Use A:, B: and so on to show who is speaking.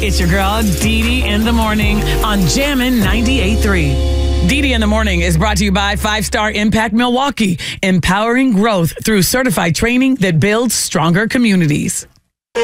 A: It's your girl, Dee Dee in the morning on Jammin' 98.3. Dee Dee in the morning is brought to you by 5-Star Impact Milwaukee, empowering growth through certified training that builds stronger communities.